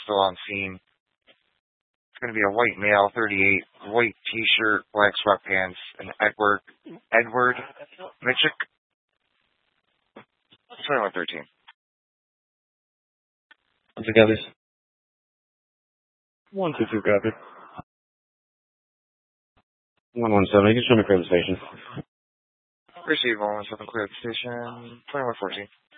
still on scene. It's going to be a white male, 38, white t-shirt, black sweatpants, and Edward Mitchick, 2113. What's the others? 122 copy. 117, you can show me clear the station. Receive 117, clear the station, 2114.